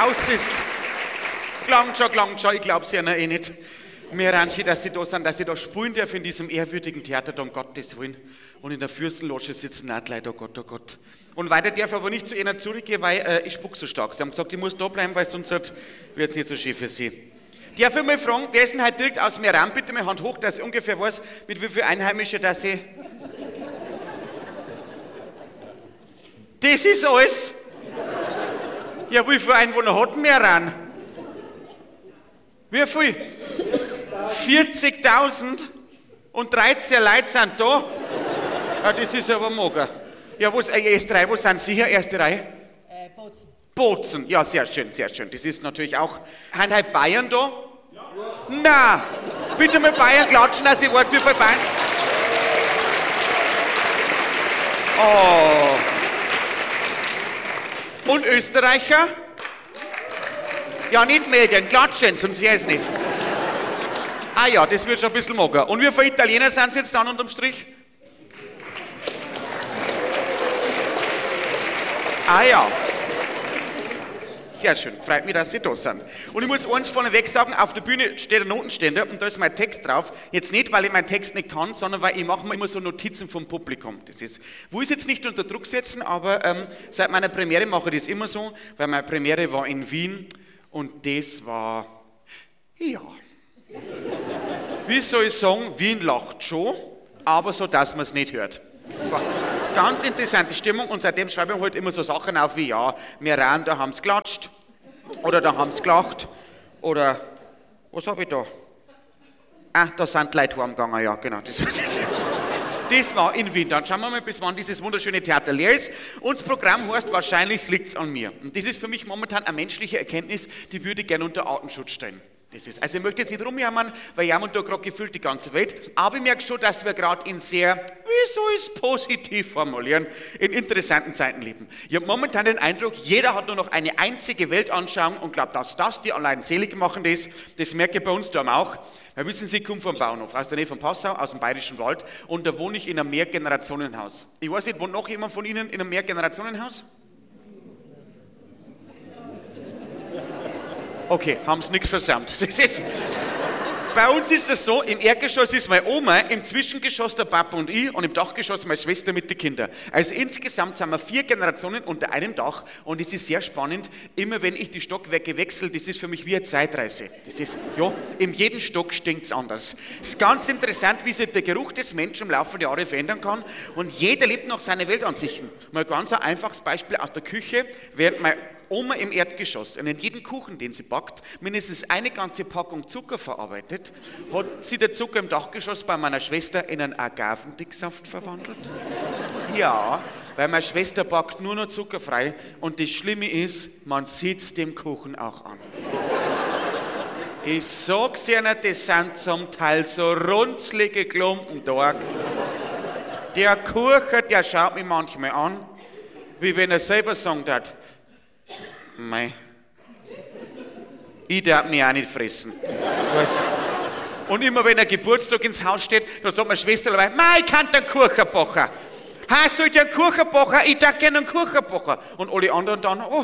aus ist. Klang schon, ich glaub's ja noch eh nicht. Mir ranschen, dass sie da sind, dass ich da spielen darf in diesem ehrwürdigen Theater, da um Gottes Willen. Und in der Fürstenloge sitzen Leute, oh Gott, oh Gott. Und weiter darf ich aber nicht zu ihnen zurückgehen, weil ich spuck so stark. Sie haben gesagt, ich muss da bleiben, weil sonst wird es nicht so schön für sie. Darf ich mal fragen, wer ist denn heute direkt aus Meran? Bitte mal Hand hoch, dass ich ungefähr weiß, mit wie viel Einheimischen, dass ich... Das ist alles? Ja, wie viele Einwohner hat Meran? Wie viel? 40.000 und 13 Leute sind da? Ja, das ist aber mager. Ja, was, S3, wo sind Sie hier, erste Reihe? Bozen. Bozen, ja, sehr schön, sehr schön. Das ist natürlich auch... Haben heute Bayern da? Ja. Na, bitte mal Bayern klatschen, dass ich weiß, wie viele Bayern... Oh. Und Österreicher? Ja, nicht melden, klatschen, sonst wäre es nicht. Ah ja, das wird schon ein bisschen mager. Und wie viele Italiener sind es jetzt dann unterm Strich? Ah ja. Sehr schön, freut mich, dass Sie da sind. Und ich muss eins vorneweg sagen, auf der Bühne steht ein Notenständer und da ist mein Text drauf. Jetzt nicht, weil ich meinen Text nicht kann, sondern weil ich mache mir immer so Notizen vom Publikum. Das ist, wo ich jetzt nicht unter Druck setzen, aber seit meiner Premiere mache ich das immer so, weil meine Premiere war in Wien und das war, ja, wie soll ich sagen, Wien lacht schon, aber so, dass man es nicht hört. Das war ganz interessante Stimmung und seitdem schreibe ich halt immer so Sachen auf wie, ja, Meran, da haben sie klatscht oder da haben sie gelacht oder, was habe ich da? Ah, da sind die Leute heimgegangen, ja, genau. Das war in Wien. Dann schauen wir mal, bis wann dieses wunderschöne Theater leer ist. Und das Programm heißt, wahrscheinlich liegt es an mir. Und das ist für mich momentan eine menschliche Erkenntnis, die würde ich gerne unter Artenschutz stellen. Das ist. Also ich möchte jetzt nicht rumjammern, weil jammern da gerade gefühlt die ganze Welt, aber ich merke schon, dass wir gerade in sehr, wie soll ich es positiv formulieren, in interessanten Zeiten leben. Ich habe momentan den Eindruck, jeder hat nur noch eine einzige Weltanschauung und glaubt, dass das die allein selig machen ist. Das merke ich bei uns da auch. Weil wissen Sie, ich komme vom Bauernhof, aus der Nähe von Passau, aus dem Bayerischen Wald und da wohne ich in einem Mehrgenerationenhaus. Ich weiß nicht, wohnt noch jemand von Ihnen in einem Mehrgenerationenhaus? Okay, haben Sie nichts versammelt. Bei uns ist es so, im Erdgeschoss ist meine Oma, im Zwischengeschoss der Papa und ich und im Dachgeschoss meine Schwester mit den Kindern. Also insgesamt sind wir 4 Generationen unter einem Dach und es ist sehr spannend, immer wenn ich die Stockwerke wechsle, das ist für mich wie eine Zeitreise. Das ist, ja, in jedem Stock stinkt es anders. Es ist ganz interessant, wie sich der Geruch des Menschen im Laufe der Jahre verändern kann und jeder lebt nach seinen Weltansichten. Mal ganz ein einfaches Beispiel aus der Küche, während meine Oma im Erdgeschoss und in jedem Kuchen, den sie backt, mindestens eine ganze Packung Zucker verarbeitet, hat sie der Zucker im Dachgeschoss bei meiner Schwester in einen Agavendicksaft verwandelt. Ja, weil meine Schwester backt nur noch zuckerfrei und das Schlimme ist, man sieht es dem Kuchen auch an. Ich sag's Ihnen, das sind zum Teil so runzlige Klumpen da. Der Kuchen, der schaut mich manchmal an, wie wenn er selber sagen hat, mei, ich darf mich auch nicht fressen. Und immer wenn ein Geburtstag ins Haus steht, dann sagt meine Schwester dabei, mei, ich kann den Kuchen backen. Hast du den Kuchen backen? Ich darf gerne einen Kuchen backen. Und alle anderen dann, oh,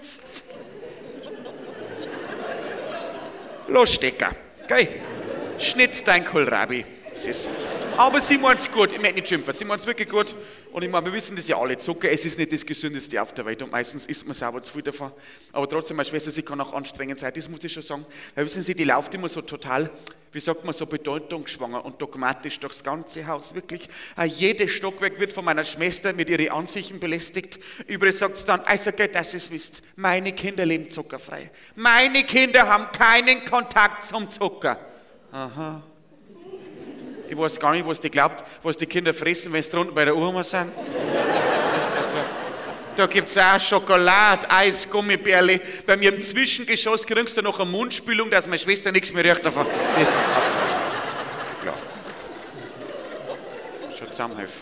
los Stecker, gell? Schnitz dein Kohlrabi. Das ist. Aber sie meint es gut, ich möchte nicht schimpfen, sie meint es wirklich gut. Und ich meine, wir wissen das ja alle, Zucker, es ist nicht das Gesündeste auf der Welt und meistens isst man sauber zu viel davon. Aber trotzdem, meine Schwester, sie kann auch anstrengend sein, das muss ich schon sagen. Weil wissen Sie, die läuft immer so total, wie sagt man, so bedeutungsschwanger und dogmatisch durchs ganze Haus, wirklich. Jedes Stockwerk wird von meiner Schwester mit ihren Ansichten belästigt. Übrigens sagt es dann, also geht, dass ihr es wisst, meine Kinder leben zuckerfrei. Meine Kinder haben keinen Kontakt zum Zucker. Aha. Ich weiß gar nicht, was die glaubt, was die Kinder fressen, wenn sie drunten bei der Oma sind. Also, da gibt es auch Schokolade, Eis, Gummibärle. Bei mir im Zwischengeschoss kriegst du noch eine Mundspülung, dass meine Schwester nichts mehr riecht davon. Das ist klar. Schon zusammenhelfen.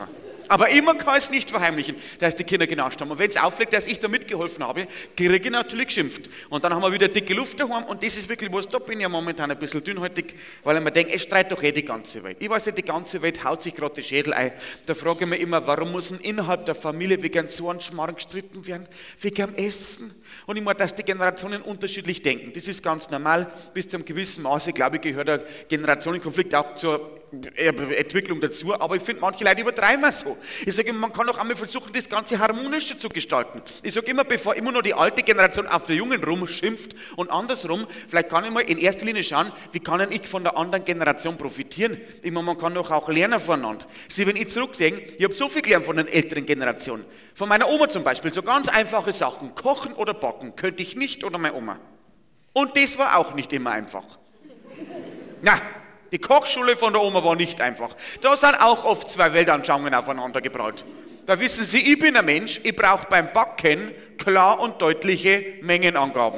Aber immer kann es nicht verheimlichen, dass die Kinder genascht haben. Und wenn es auffliegt, dass ich da mitgeholfen habe, kriege ich natürlich geschimpft. Und dann haben wir wieder dicke Luft daheim und das ist wirklich was, da bin ich ja momentan ein bisschen dünnhäutig, weil ich mir denke, es streit doch die ganze Welt. Ich weiß ja, die ganze Welt haut sich gerade die Schädel ein. Da frage ich mich immer, warum muss denn innerhalb der Familie wegen so einem Schmarrn gestritten werden? Wegen am Essen? Und ich meine, dass die Generationen unterschiedlich denken. Das ist ganz normal. Bis zu einem gewissen Maße, glaube ich, gehört der Generationenkonflikt auch zur Entwicklung dazu. Aber ich finde, manche Leute übertreiben es so. Ich sage immer, man kann auch einmal versuchen, das Ganze harmonischer zu gestalten. Ich sage immer, bevor immer nur die alte Generation auf der Jungen rumschimpft und andersrum, vielleicht kann ich mal in erster Linie schauen, wie kann ich von der anderen Generation profitieren? Ich meine, man kann doch auch lernen voneinander. Sie, wenn ich zurückdenke, ich habe so viel gelernt von den älteren Generationen. Von meiner Oma zum Beispiel, so ganz einfache Sachen. Kochen oder backen könnte ich nicht oder meine Oma. Und das war auch nicht immer einfach. Na, die Kochschule von der Oma war nicht einfach. Da sind auch oft zwei Weltanschauungen aufeinander geprallt. Da wissen Sie, ich bin ein Mensch, ich brauche beim Backen klar und deutliche Mengenangaben.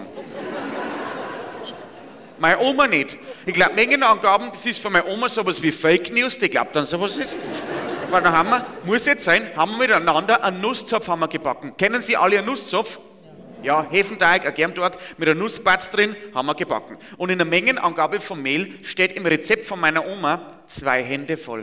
Meine Oma nicht. Ich glaube, Mengenangaben, das ist für meine Oma sowas wie Fake News, die glaubt dann sowas ist. Weil dann haben wir, muss jetzt sein, haben wir miteinander einen Nusszopf haben wir gebacken. Kennen Sie alle einen Nusszopf? Ja, Hefenteig, ein Germteig mit einer Nussbatz drin, haben wir gebacken. Und in der Mengenangabe vom Mehl steht im Rezept von meiner Oma 2 Hände voll.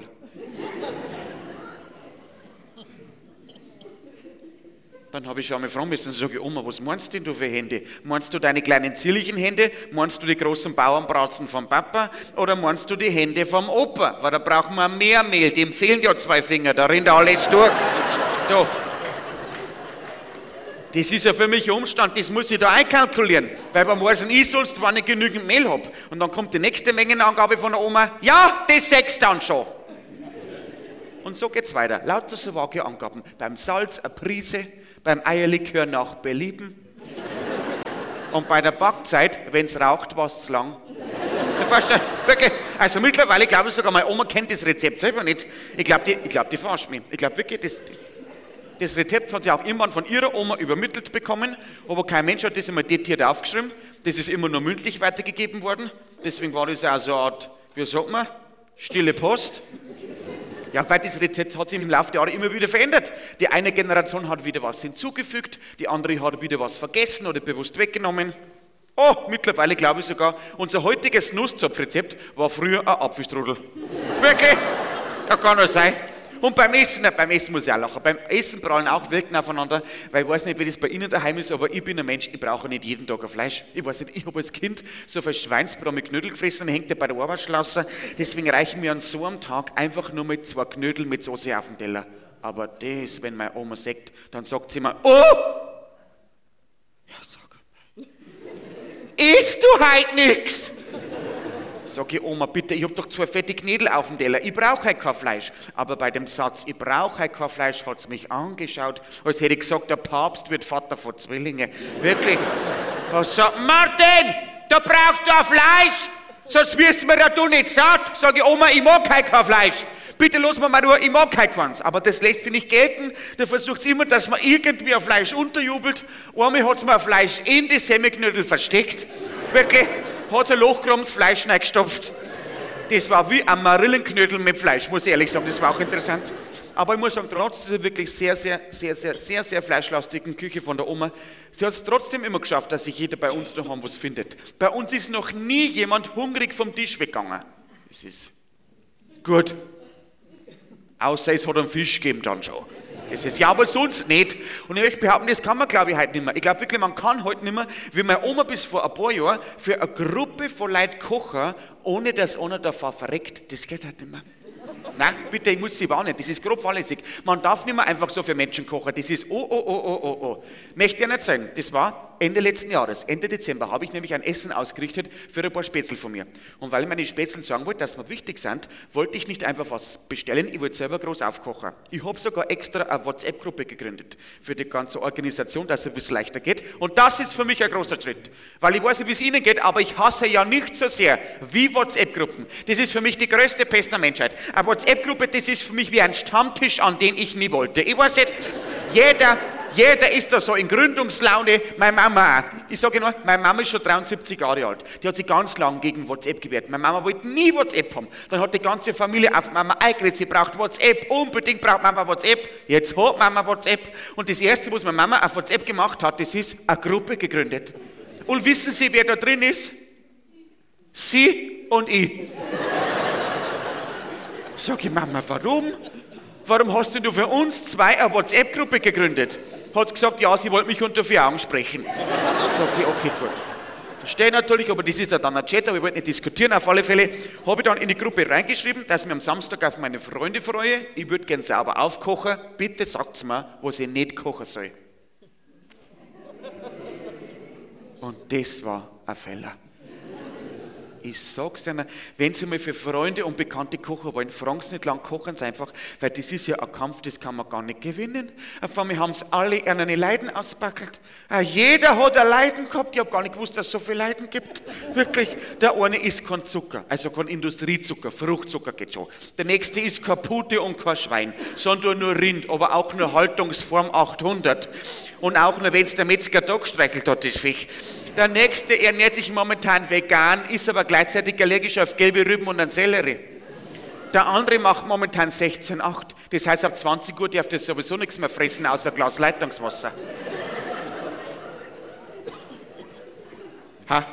Dann habe ich schon einmal fragen müssen, und sage, Oma, was meinst denn du für Hände? Meinst du deine kleinen zierlichen Hände? Meinst du die großen Bauernbratzen vom Papa? Oder meinst du die Hände vom Opa? Weil da brauchen wir mehr Mehl, dem fehlen ja 2 Finger, da rennt alles durch. Da. Das ist ja für mich ein Umstand, das muss ich da einkalkulieren, weil beim Morsen ich sonst wann ich genügend Mehl habe. Und dann kommt die nächste Mengenangabe von der Oma, ja, das sechst dann schon. Und so geht's weiter, lauter so vage Angaben. Beim Salz eine Prise, beim Eierlikör nach Belieben. Und bei der Backzeit, wenn's raucht, war's zu lang. Du verstehst, wirklich. Also mittlerweile glaube ich sogar, meine Oma kennt das Rezept selber nicht. Ich glaube, die verarscht mich. Ich glaube wirklich, das Rezept hat sie auch irgendwann von ihrer Oma übermittelt bekommen, aber kein Mensch hat das einmal detailliert aufgeschrieben. Das ist immer nur mündlich weitergegeben worden. Deswegen war das auch so eine Art, wie sagt man, stille Post. Ja, weil das Rezept hat sich im Laufe der Jahre immer wieder verändert. Die eine Generation hat wieder was hinzugefügt, die andere hat wieder was vergessen oder bewusst weggenommen. Oh, mittlerweile glaube ich sogar, unser heutiges Nusszopfrezept war früher ein Apfelstrudel. Wirklich? Ja, kann nur sein. Und beim Essen muss ich auch lachen. Beim Essen prallen auch Welten aufeinander, weil ich weiß nicht, wie das bei Ihnen daheim ist, aber ich bin ein Mensch, ich brauche nicht jeden Tag ein Fleisch. Ich weiß nicht, ich habe als Kind so viel Schweinsbraten mit Knödel gefressen, hängt ja bei der Arbeitsschlausse. Deswegen reichen mir an so einem Tag einfach nur mit 2 Knödel mit Soße auf den Teller. Aber das, wenn meine Oma sagt, dann sagt sie mir, oh! Ja, sag. Isst du heute nix? Sag ich, Oma, bitte, ich hab doch 2 fette Knödel auf dem Teller, ich brauche halt kein Fleisch. Aber bei dem Satz, ich brauche halt kein Fleisch, hat sie mich angeschaut, als hätte ich gesagt, der Papst wird Vater von Zwillingen. Wirklich. Was sagt Martin, da brauchst du ein Fleisch, sonst wirst du mir ja du nicht satt. Sag ich, Oma, ich mag halt kein Fleisch. Bitte lass mir mal nur, ich mag halt keins. Aber das lässt sie nicht gelten. Da versucht sie immer, dass man irgendwie ein Fleisch unterjubelt. Einmal hat sie mir ein Fleisch in die Semmelknödel versteckt. Wirklich. Hat so ein Lochkrams Fleisch reingestopft. Das war wie ein Marillenknödel mit Fleisch, muss ich ehrlich sagen, das war auch interessant. Aber ich muss sagen, trotz dieser wirklich sehr fleischlastigen Küche von der Oma, sie hat es trotzdem immer geschafft, dass sich jeder bei uns daheim was findet. Bei uns ist noch nie jemand hungrig vom Tisch weggegangen. Das ist gut. Außer es hat einen Fisch gegeben dann schon. Das ist ja, aber sonst nicht. Und ich möchte behaupten, das kann man, glaube ich, heute nicht mehr. Ich glaube wirklich, man kann heute nicht mehr, wie meine Oma bis vor ein paar Jahren, für eine Gruppe von Leuten kochen, ohne dass einer davon verreckt. Das geht heute nicht mehr. Nein, bitte, ich muss Sie warnen, das ist grob fahrlässig. Man darf nicht mehr einfach so für Menschen kochen. Das ist oh. Möchte ja nicht sein. Das war Ende letzten Jahres, Ende Dezember, habe ich nämlich ein Essen ausgerichtet für ein paar Spätzle von mir. Und weil ich meine Spätzle sagen wollte, dass mir wichtig sind, wollte ich nicht einfach was bestellen, ich wollte selber groß aufkochen. Ich habe sogar extra eine WhatsApp-Gruppe gegründet für die ganze Organisation, dass es ein bisschen leichter geht. Und das ist für mich ein großer Schritt. Weil ich weiß nicht, wie es Ihnen geht, aber ich hasse ja nicht so sehr wie WhatsApp-Gruppen. Das ist für mich die größte Pest der Menschheit. Eine WhatsApp-Gruppe, das ist für mich wie ein Stammtisch, an den ich nie wollte. Ich weiß nicht, Jeder ist da so in Gründungslaune, meine Mama auch. Ich sage nur, meine Mama ist schon 73 Jahre alt. Die hat sich ganz lang gegen WhatsApp gewehrt. Meine Mama wollte nie WhatsApp haben. Dann hat die ganze Familie auf Mama eingeredet, sie braucht WhatsApp, unbedingt braucht Mama WhatsApp. Jetzt hat Mama WhatsApp. Und das Erste, was meine Mama auf WhatsApp gemacht hat, das ist eine Gruppe gegründet. Und wissen Sie, wer da drin ist? Sie und ich. Sag ich, Mama, warum? Warum hast du für uns zwei eine WhatsApp-Gruppe gegründet? Hat gesagt, ja, sie wollte mich unter vier Augen sprechen. Sag ich, okay, gut. Verstehe natürlich, aber das ist ja dann ein Chat, aber ich wollte nicht diskutieren. Auf alle Fälle habe ich dann in die Gruppe reingeschrieben, dass ich mich am Samstag auf meine Freunde freue. Ich würde gern sauber aufkochen. Bitte sagt's mir, was ich nicht kochen soll. Und das war ein Fehler. Ich sag's Ihnen, wenn Sie mal für Freunde und Bekannte kochen wollen, fragen Sie nicht lang, kochen Sie einfach, weil das ist ja ein Kampf, das kann man gar nicht gewinnen. Auf einmal haben Sie alle eine Leiden ausgepackelt. Jeder hat ein Leiden gehabt, ich habe gar nicht gewusst, dass es so viel Leiden gibt. Wirklich, der eine isst kein Zucker, also kein Industriezucker, Fruchtzucker geht schon. Der nächste isst kein Pute und kein Schwein, sondern nur Rind, aber auch nur Haltungsform 800. Und auch nur, wenn es der Metzger da gestreichelt hat, das Viech. Der nächste ernährt sich momentan vegan, ist aber gleichzeitig allergisch auf gelbe Rüben und an Sellerie. Der andere macht momentan 16,8. Das heißt, ab 20 Uhr darf der sowieso nichts mehr fressen, außer ein Glas Leitungswasser. Ha?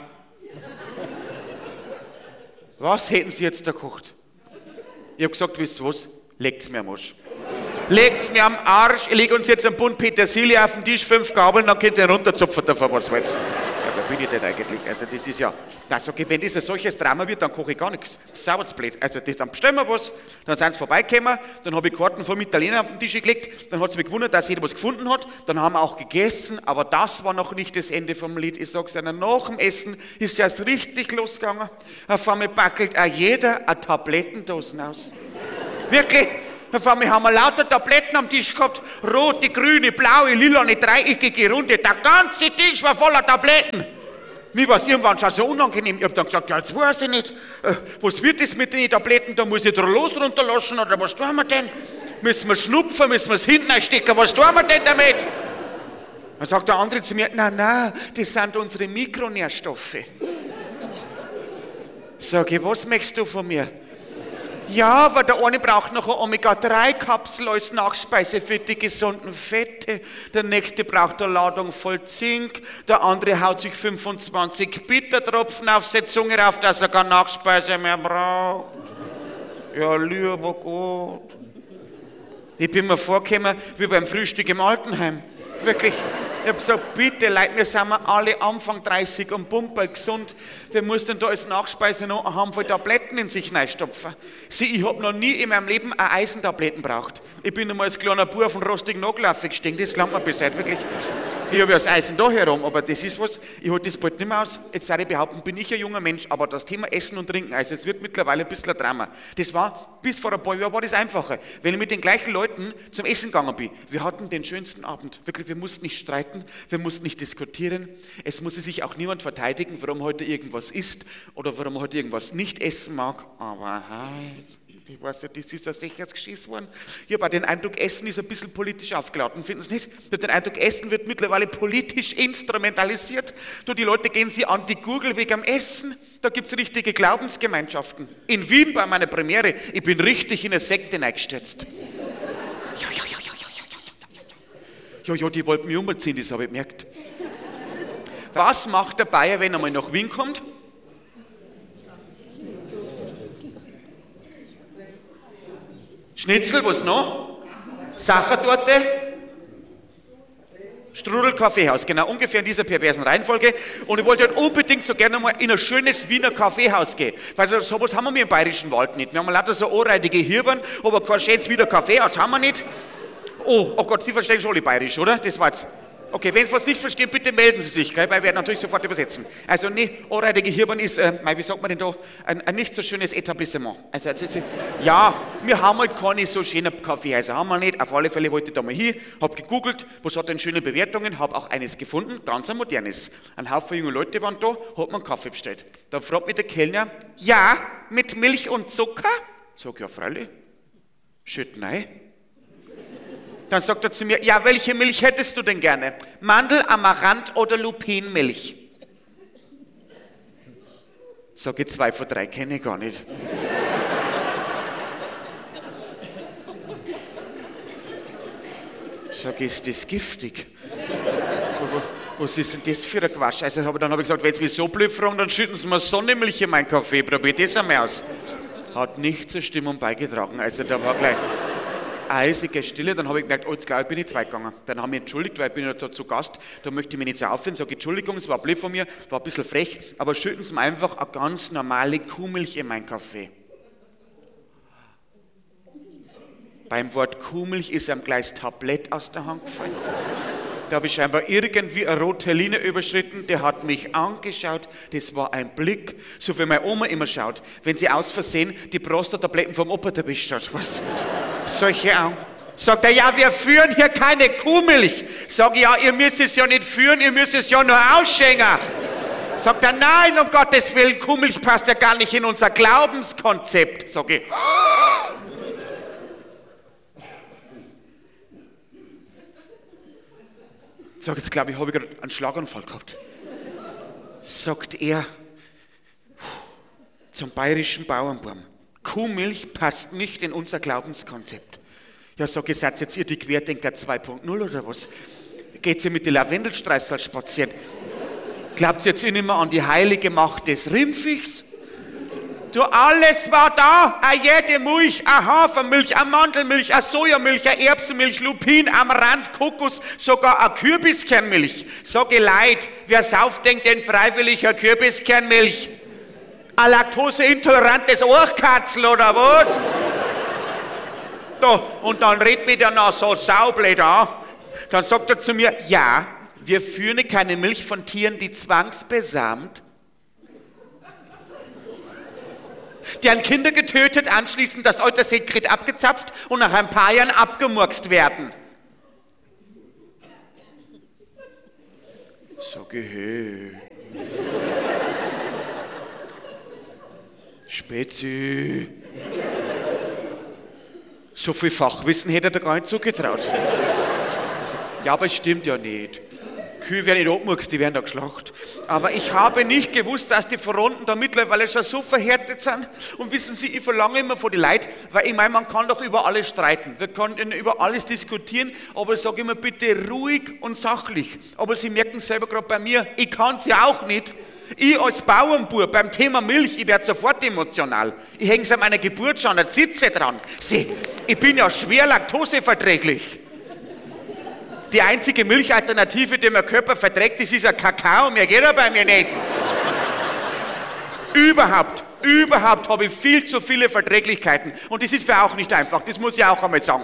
Was hätten Sie jetzt da gekocht? Ich habe gesagt, wisst ihr was? Legt's mir am Arsch. Legt's mir am Arsch, ich lege uns jetzt einen Bund Petersilie auf den Tisch, 5 Gabeln, dann könnt ihr runterzupfen davon, was willst. Ja, wer bin ich denn eigentlich? Also das ist ja, also okay, wenn das ein solches Drama wird, dann koche ich gar nichts. Das ist sauber blöd. Also das, dann bestellen wir was, dann sind sie vorbeigekommen, dann habe ich Karten vom Italiener auf den Tisch gelegt, dann hat es mich gewundert, dass jeder was gefunden hat, dann haben wir auch gegessen, aber das war noch nicht das Ende vom Lied. Ich sag's Ihnen, nach dem Essen ist es erst richtig losgegangen. Auf einmal packelt auch jeder eine Tablettendosen aus. Wirklich? Auf einmal haben wir lauter Tabletten am Tisch gehabt. Rote, grüne, blaue, lilane, dreieckige, runde. Der ganze Tisch war voller Tabletten. Mir war es irgendwann schon so unangenehm. Ich habe dann gesagt, ja, jetzt weiß ich nicht, was wird das mit den Tabletten? Da muss ich da los runterlassen oder was tun wir denn? Müssen wir schnupfen, müssen wir es hinten einstecken, was tun wir denn damit? Dann sagt der andere zu mir, nein, das sind unsere Mikronährstoffe. Sag ich, was möchtest du von mir? Ja, weil der eine braucht noch eine Omega-3-Kapsel als Nachspeise für die gesunden Fette. Der nächste braucht eine Ladung voll Zink. Der andere haut sich 25 Bittertropfen auf seine Zunge rauf, dass er keine Nachspeise mehr braucht. Ja, lieber Gott. Ich bin mir vorgekommen wie beim Frühstück im Altenheim. Wirklich. Ich habe gesagt, bitte Leute, wir sind alle Anfang 30 und Pumper gesund. Wer muss denn da als Nachspeise noch eine Handvoll Tabletten in sich reinstopfen? Sieh, ich habe noch nie in meinem Leben eine Eisentabletten gebraucht. Ich bin einmal als kleiner Bub auf den rostigen Nagel gestiegen, das lernt man bis heute wirklich. Ich habe ja das Eisen da herum, aber das ist was, ich halte das bald nicht mehr aus. Jetzt sage ich behaupten, bin ich ein junger Mensch, aber das Thema Essen und Trinken, also es wird mittlerweile ein bisschen ein Drama. Das war, bis vor ein paar Jahren war das einfacher. Wenn ich mit den gleichen Leuten zum Essen gegangen bin, wir hatten den schönsten Abend. Wirklich, wir mussten nicht streiten, wir mussten nicht diskutieren. Es musste sich auch niemand verteidigen, warum heute irgendwas isst oder warum heute irgendwas nicht essen mag. Aber halt, ich weiß ja, das ist ein sicheres Geschiss geworden. Ich habe auch den Eindruck, Essen ist ein bisschen politisch aufgeladen, finden Sie nicht? Ich habe den Eindruck, Essen wird mittlerweile politisch instrumentalisiert. Die Leute gehen sich an die Gurgel wegen am Essen. Da gibt es richtige Glaubensgemeinschaften. In Wien bei meiner Premiere, ich bin richtig in eine Sekte eingestürzt. Ja, die wollten mich umziehen, das habe ich gemerkt. Was macht der Bayer, wenn er mal nach Wien kommt? Schnitzel, was noch? Sachertorte? Strudel Kaffeehaus, genau, ungefähr in dieser perversen Reihenfolge. Und ich wollte halt unbedingt so gerne mal in ein schönes Wiener Kaffeehaus gehen. Weil so sowas haben wir im Bayerischen Wald nicht. Wir haben lauter so anreitige Hirben, aber kein schönes Wiener Kaffeehaus haben wir nicht. Oh Gott, Sie verstehen schon alle Bayerisch, oder? Das war jetzt. Okay, wenn Sie was nicht verstehen, bitte melden Sie sich, gell? Weil wir werden natürlich sofort übersetzen. Also, anreitige Hirben ist, wie sagt man denn da, ein nicht so schönes Etablissement. Also, ja, wir haben halt keine so schönen Kaffeehäuser, haben wir nicht. Auf alle Fälle wollte ich da mal hin, habe gegoogelt, was hat denn schöne Bewertungen, habe auch eines gefunden, ganz ein modernes. Ein Haufen junge Leute waren da, hat man Kaffee bestellt. Da fragt mich der Kellner, ja, mit Milch und Zucker? Sag ja, freilich. Schütt, nein. Dann sagt er zu mir, ja, welche Milch hättest du denn gerne? Mandel, Amaranth oder Lupinenmilch? Sag ich, 2 von 3 kenne ich gar nicht. Sag ich, ist das giftig? Was ist denn das für ein Quatsch? Also dann habe ich gesagt, wenn Sie mich so blöd fragen, dann schütten Sie mir Sonnenmilch in meinen Kaffee, probiert das einmal aus. Hat nicht zur Stimmung beigetragen, also da war gleich eisige Stille, dann habe ich gemerkt, oh, jetzt glaube ich, bin ich zweigegangen. Dann haben wir entschuldigt, weil ich bin ja da zu Gast, da möchte ich mich nicht so aufhören, sage Entschuldigung, es war blöd von mir, war ein bisschen frech, aber schütten Sie mir einfach eine ganz normale Kuhmilch in meinen Kaffee. Beim Wort Kuhmilch ist ihm gleich das Tablett aus der Hand gefallen. Da habe ich scheinbar irgendwie eine rote Linie überschritten, der hat mich angeschaut, das war ein Blick, so wie meine Oma immer schaut, wenn sie aus Versehen die Prostatabletten vom Opa erwischt hat. Was? Solche Augen. Sagt er, ja, wir führen hier keine Kuhmilch. Sag ich, ja, ihr müsst es ja nicht führen, ihr müsst es ja nur ausschenken. Sagt er, nein, um Gottes Willen, Kuhmilch passt ja gar nicht in unser Glaubenskonzept. Sag ich, sag, jetzt glaube ich, habe ich gerade einen Schlaganfall gehabt. Sagt er zum bayerischen Bauernbaum, Kuhmilch passt nicht in unser Glaubenskonzept. Ja, sag ich, seid jetzt ihr die Querdenker 2.0 oder was? Geht ihr mit den Lavendelstreißel spazieren? Glaubt ihr jetzt nicht mehr an die heilige Macht des Rindviechs? Du, alles war da, jede Milch, Hafermilch, Mandelmilch, Sojamilch, Erbsenmilch, Lupin, Amaranth, Kokos, sogar eine Kürbiskernmilch. Sag ich, Leid, wer sauft denn freiwillig eine Kürbiskernmilch? Ein laktoseintolerantes Ohrkatzel oder was? Da, und dann redet mich der noch so saublöd an. Dann sagt er zu mir, ja, wir führen keine Milch von Tieren, die zwangsbesamt, deren Kinder getötet, anschließend das Eutersekret abgezapft und nach ein paar Jahren abgemurkst werden. Sag ich, hey. Spezi. So viel Fachwissen hätte er da gar nicht zugetraut. Ja, aber es stimmt ja nicht. Kühe werden nicht abgemurkst, die werden da geschlacht. Aber ich habe nicht gewusst, dass die Fronten da mittlerweile schon so verhärtet sind. Und wissen Sie, ich verlange immer von den Leuten, weil ich meine, man kann doch über alles streiten. Wir können über alles diskutieren, aber ich sage immer bitte ruhig und sachlich. Aber Sie merken selber gerade bei mir, ich kann es ja auch nicht. Ich als Bauernbub beim Thema Milch, ich werde sofort emotional. Ich hänge es an meiner Geburt schon eine Zitze dran. Sieh, ich bin ja schwer laktoseverträglich. Die einzige Milchalternative, die mein Körper verträgt, das ist ein Kakao. Mehr geht er bei mir nicht. Überhaupt habe ich viel zu viele Verträglichkeiten. Und das ist für auch nicht einfach. Das muss ich auch einmal sagen.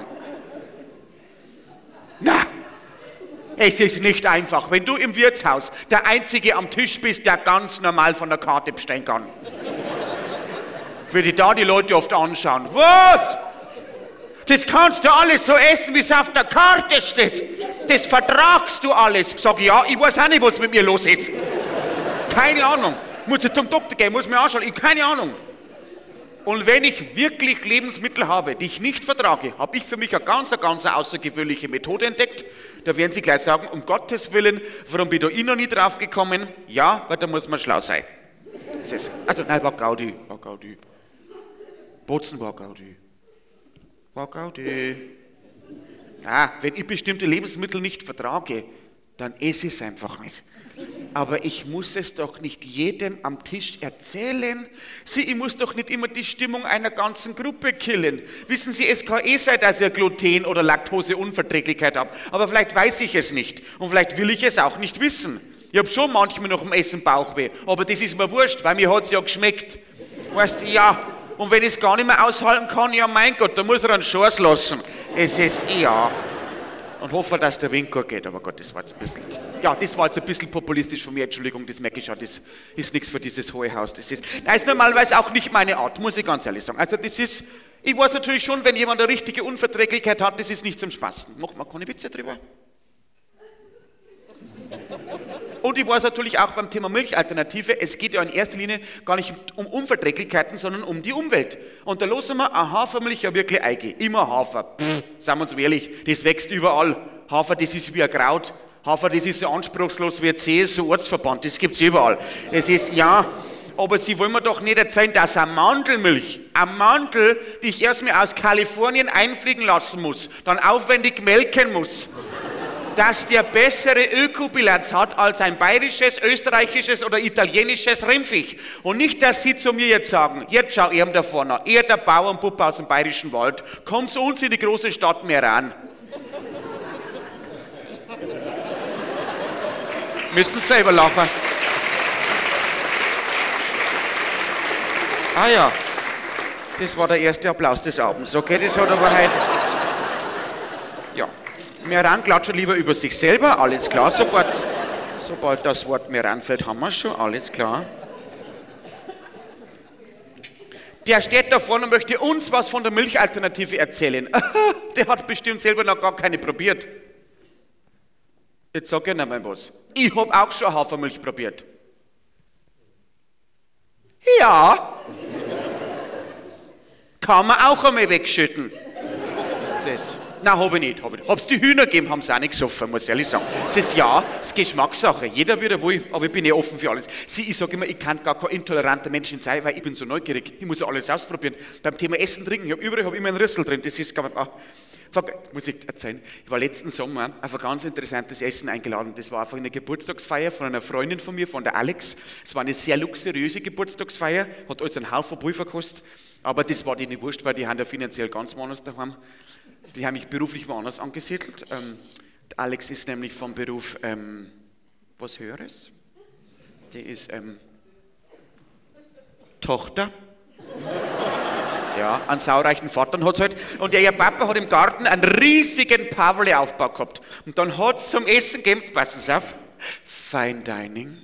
Na, es ist nicht einfach, wenn du im Wirtshaus der Einzige am Tisch bist, der ganz normal von der Karte bestellen kann. Für die da die Leute oft anschauen. Was? Das kannst du alles so essen, wie es auf der Karte steht. Das vertragst du alles. Sag ich, ja, ich weiß auch nicht, was mit mir los ist. Keine Ahnung. Muss ich zum Doktor gehen, muss mir anschauen. Ich keine Ahnung. Und wenn ich wirklich Lebensmittel habe, die ich nicht vertrage, habe ich für mich eine ganz außergewöhnliche Methode entdeckt. Da werden Sie gleich sagen, um Gottes Willen, warum bin ich noch nie drauf gekommen? Ja, weil da muss man schlau sein. Also nein, war Gaudi. Bozen war Gaudi. Ja, wenn ich bestimmte Lebensmittel nicht vertrage, dann esse ich es einfach nicht. Aber ich muss es doch nicht jedem am Tisch erzählen. Ich muss doch nicht immer die Stimmung einer ganzen Gruppe killen. Wissen Sie, es kann sein, dass ich Gluten- oder Laktoseunverträglichkeit habe. Aber vielleicht weiß ich es nicht. Und vielleicht will ich es auch nicht wissen. Ich habe schon manchmal nach dem Essen Bauchweh. Aber das ist mir wurscht, weil mir hat es ja geschmeckt. Weißt du, ja. Und wenn ich es gar nicht mehr aushalten kann, ja mein Gott, da muss er einen Chance lassen. Es ist, ja. Und hoffe, dass der Wind gut geht. Aber Gott, das war jetzt ein bisschen populistisch von mir. Entschuldigung, das merke ich schon. Das ist nichts für dieses hohe Haus. Das ist normalerweise auch nicht meine Art, muss ich ganz ehrlich sagen. Also ich weiß natürlich schon, wenn jemand eine richtige Unverträglichkeit hat, das ist nicht zum Spaßen. Macht man keine Witze drüber. Und ich weiß natürlich auch beim Thema Milchalternative, es geht ja in erster Linie gar nicht um Unverträglichkeiten, sondern um die Umwelt. Und da lassen wir eine Hafermilch ja wirklich eingehen. Immer Hafer. Seien wir uns ehrlich, das wächst überall. Hafer, das ist wie ein Kraut. Hafer, das ist so anspruchslos wie ein CSU Ortsverband. Das gibt es überall. Es ist, ja... Aber Sie wollen mir doch nicht erzählen, dass eine Mandelmilch, ein Mandel, die ich erst mal aus Kalifornien einfliegen lassen muss, dann aufwendig melken muss, dass der bessere Ökobilanz hat als ein bayerisches, österreichisches oder italienisches Rindviech. Und nicht, dass Sie zu mir jetzt sagen, jetzt schau eben da vorne, er der Bauernbub aus dem bayerischen Wald, kommt zu uns in die große Stadt Meran. Müssen selber lachen. Ah ja, das war der erste Applaus des Abends, okay, das hat aber heute... Ja, Meran klatscht lieber über sich selber, alles klar, sobald das Wort Meran fällt, haben wir schon, alles klar. Der steht da vorne und möchte uns was von der Milchalternative erzählen. Der hat bestimmt selber noch gar keine probiert. Jetzt sag ich noch mal was. Ich habe auch schon Hafermilch probiert. Ja. Kann man auch einmal wegschütten. Nein, habe ich nicht. Hab's die Hühner gegeben, haben sie auch nicht gesoffen, muss ich ehrlich sagen. Das ist ja, das ist Geschmackssache. Jeder wie er will, aber ich bin ja offen für alles. Ich sage immer, ich kann gar kein intoleranter Mensch sein, weil ich bin so neugierig. Ich muss alles ausprobieren. Beim Thema Essen, Trinken, ich habe immer einen Rüssel drin. Das ist, muss ich erzählen. Ich war letzten Sommer auf ein ganz interessantes Essen eingeladen. Das war einfach eine Geburtstagsfeier von einer Freundin von mir, von der Alex. Es war eine sehr luxuriöse Geburtstagsfeier, hat alles einen Haufen Pulver gekostet. Aber das war denen nicht wurscht, weil die haben ja finanziell ganz woanders daheim. Die haben mich beruflich woanders angesiedelt. Alex ist nämlich vom Beruf was Höheres. Die ist Tochter. Ja, einen saureichen Vater hat es halt. Und ihr Papa hat im Garten einen riesigen Pavle-Aufbau gehabt. Und dann hat es zum Essen gegeben, passen Sie auf, Fine Dining.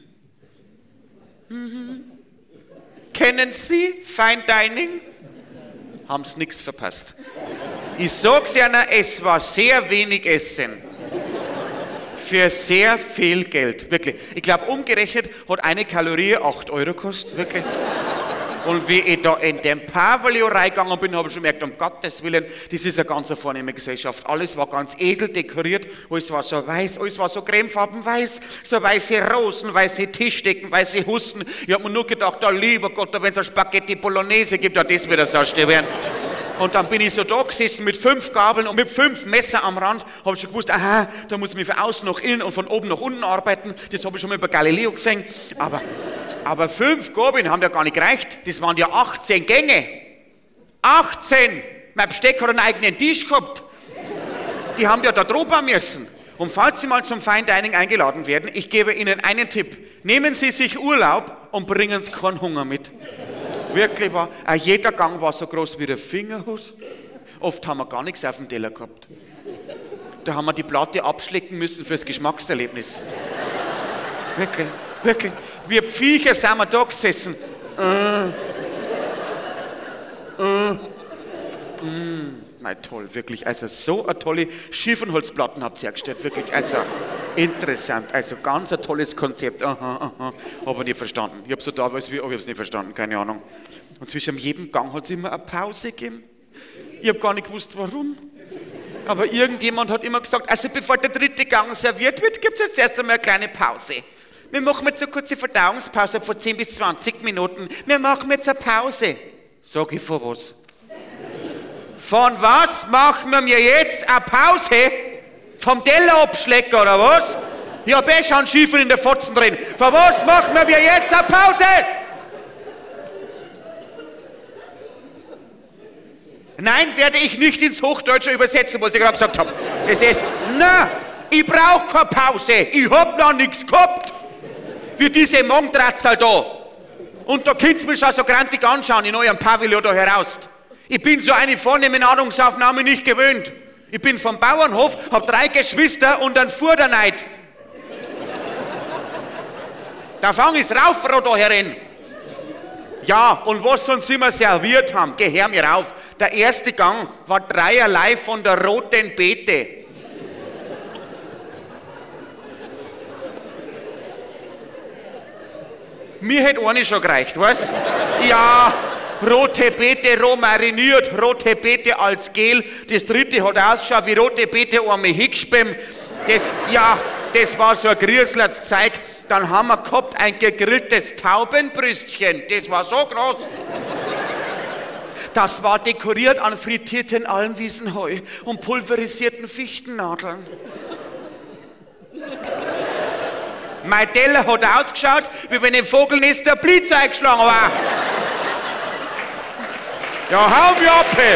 Mhm. Kennen Sie Fine Dining? Haben Sie nichts verpasst. Ich sag's Ihnen, es war sehr wenig Essen. Für sehr viel Geld, wirklich. Ich glaube, umgerechnet hat eine Kalorie 8 € gekostet, wirklich. Und wie ich da in den Pavillon reingegangen bin, habe ich schon gemerkt, um Gottes Willen, das ist eine ganz vornehme Gesellschaft. Alles war ganz edel dekoriert, alles war so weiß, alles war so cremefarbenweiß, so weiße Rosen, weiße Tischdecken, weiße Hussen. Ich habe mir nur gedacht, oh lieber Gott, wenn es eine Spaghetti Bolognese gibt, ja, das wird das erste werden. Und dann bin ich so da gesessen mit 5 Gabeln und mit 5 Messer am Rand, habe ich schon gewusst, aha, da muss ich mich von außen nach innen und von oben nach unten arbeiten. Das habe ich schon mal bei Galileo gesehen. Aber 5 Gabeln haben ja gar nicht gereicht. Das waren ja 18 Gänge. 18! Mein Besteck hat einen eigenen Tisch gehabt. Die haben ja da drüber müssen. Und falls Sie mal zum Fine Dining eingeladen werden, ich gebe Ihnen einen Tipp. Nehmen Sie sich Urlaub und bringen Sie keinen Hunger mit. Wirklich war, jeder Gang war so groß wie der Fingerhut. Oft haben wir gar nichts auf dem Teller gehabt. Da haben wir die Platte abschlecken müssen fürs Geschmackserlebnis. Wirklich, wirklich. Wir Viecher sind wir da gesessen. Nein, toll, wirklich. Also so eine tolle Schiffenholzplatten habt ihr hergestellt, wirklich. Also interessant, also ganz ein tolles Konzept. Habe ich nicht verstanden. Ich habe so da, aber ich habe es nicht verstanden, keine Ahnung. Und zwischen jedem Gang hat es immer eine Pause gegeben. Ich habe gar nicht gewusst, warum. Aber irgendjemand hat immer gesagt, also bevor der 3. Gang serviert wird, gibt es jetzt erst einmal eine kleine Pause. Wir machen jetzt eine kurze Verdauungspause von 10 bis 20 Minuten. Wir machen jetzt eine Pause. Sag ich, von was? Von was machen wir mir jetzt eine Pause? Vom Teller abschlecken oder was? Ich habe schon einen Schiefer in der Fotzen drin. Von was machen wir mir jetzt eine Pause? Nein, werde ich nicht ins Hochdeutsche übersetzen, was ich gerade gesagt habe. Es ist, na, ich brauche keine Pause. Ich habe noch nichts gehabt. Wie diese Mongdratzal da. Und da könnt ihr mich schon so grantig anschauen in eurem Pavillon da heraus. Ich bin so eine vornehme Nahrungsaufnahme nicht gewöhnt. Ich bin vom Bauernhof, habe 3 Geschwister und einen Fuderneid. Da fang ich's rauf, Frau da herin. Ja, und was uns immer serviert haben, geh her mir rauf. Der erste Gang war 3 von der roten Beete. Mir hätte eine schon gereicht, weißt? Ja, rote Beete roh mariniert, rote Beete als Gel. Das dritte hat ausgeschaut wie rote Beete einmal hingespämt. Das war so ein Grießlerzeug. Dann haben wir gehabt ein gegrilltes Taubenbrüstchen. Das war so groß. Das war dekoriert an frittierten Almwiesenheu und pulverisierten Fichtennadeln. Mein Teller hat ausgeschaut, wie wenn im Vogelnest der Blitz eingeschlagen war. Ja, hau mich ab! Hey.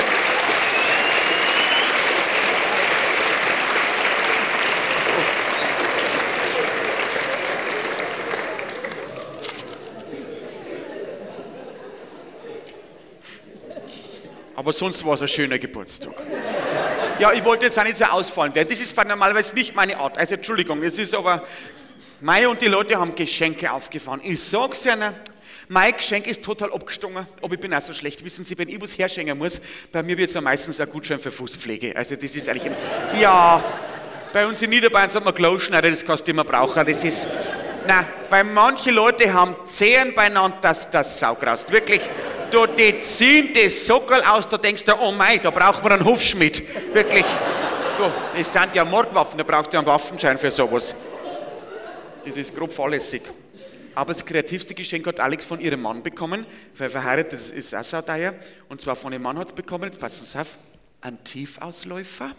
Aber sonst war es ein schöner Geburtstag. Ja, ich wollte jetzt auch nicht so ausfallen werden. Das ist normalerweise nicht meine Art. Also Entschuldigung, es ist aber... Mai und die Leute haben Geschenke aufgefahren. Ich sag's Ihnen, mein Geschenk ist total abgestungen, aber ich bin auch so schlecht. Wissen Sie, wenn ich was herschenken muss, bei mir wird es ja meistens ein Gutschein für Fußpflege. Also das ist eigentlich... Ja, bei uns in Niederbayern sagt man Kloschneider, das kannst du immer brauchen. Das ist... Nein, weil manche Leute haben Zehen beieinander, dass das Saugraust. Wirklich... Du, die ziehen das Sockel aus, da denkst du, oh mei, da braucht man einen Hufschmied. Wirklich. Du, das sind ja Mordwaffen, da braucht ihr einen Waffenschein für sowas. Das ist grob fahrlässig. Aber das kreativste Geschenk hat Alex von ihrem Mann bekommen, weil verheiratet ist auch sauteuer. Und zwar von ihrem Mann hat es bekommen, jetzt passen Sie auf, einen Tiefausläufer.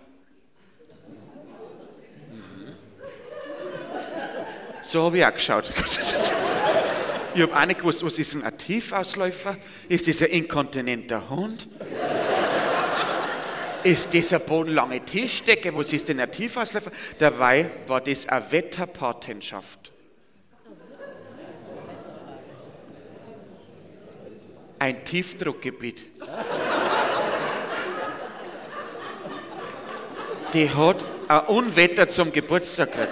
So habe ich auch geschaut. Ich habe auch nicht gewusst, was ist denn ein Tiefausläufer? Ist das ein inkontinenter Hund? Ist das eine bodenlange Tischdecke? Was ist denn ein Tiefausläufer? Dabei war das eine Wetterpatenschaft. Ein Tiefdruckgebiet. Die hat ein Unwetter zum Geburtstag gekriegt.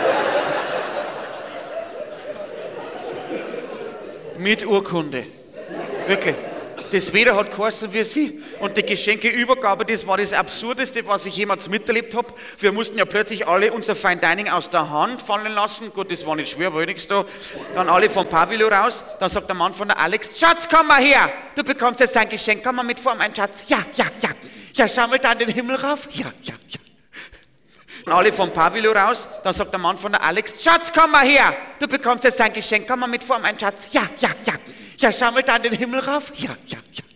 Mit Urkunde. Wirklich. Das Wetter hat geheißen wie sie. Und die Geschenkeübergabe, das war das Absurdeste, was ich jemals miterlebt habe. Wir mussten ja plötzlich alle unser Fine Dining aus der Hand fallen lassen. Gut, das war nicht schwer, war nichts da. Dann alle vom Pavillon raus. Dann sagt der Mann von der Alex, Schatz, komm mal her. Du bekommst jetzt dein Geschenk. Komm mal mit vor, mein Schatz. Ja. Ja, schau mal da in den Himmel rauf. Ja. Und alle vom Pavillon raus. Dann sagt der Mann von der Alex, Schatz, komm mal her. Du bekommst jetzt dein Geschenk. Komm mal mit vor, mein Schatz. Ja. Ja, schau mal da in den Himmel rauf. Ja.